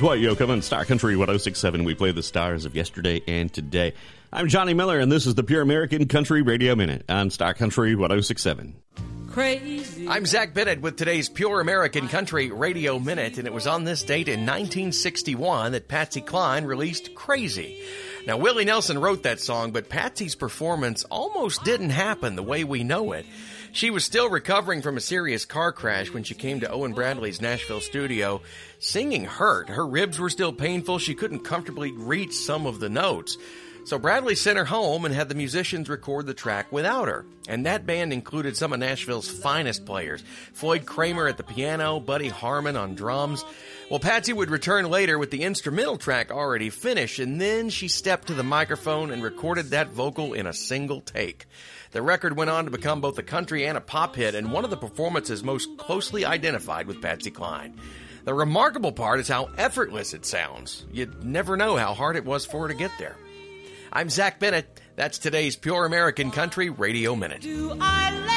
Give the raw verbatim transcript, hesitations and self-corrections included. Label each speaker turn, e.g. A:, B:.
A: Dwight Yoakam on Star Country one oh six point seven. We play the stars of yesterday and today. I'm Johnny Miller, and this is the Pure American Country Radio Minute on Star Country one oh six point seven.
B: Crazy.
C: I'm Zach Bennett with today's Pure American Country Radio Minute, and it was on this date in nineteen sixty-one that Patsy Cline released Crazy. Now, Willie Nelson wrote that song, but Patsy's performance almost didn't happen the way we know it. She was still recovering from a serious car crash when she came to Owen Bradley's Nashville studio. Singing hurt. Her ribs were still painful. She couldn't comfortably reach some of the notes. So Bradley sent her home and had the musicians record the track without her. And that band included some of Nashville's finest players. Floyd Kramer at the piano, Buddy Harman on drums. Well, Patsy would return later with the instrumental track already finished, and then she stepped to the microphone and recorded that vocal in a single take. The record went on to become both a country and a pop hit, and one of the performances most closely identified with Patsy Cline. The remarkable part is how effortless it sounds. You'd never know how hard it was for her to get there. I'm Zach Bennett. That's today's Pure American Country Radio Minute.
B: Do I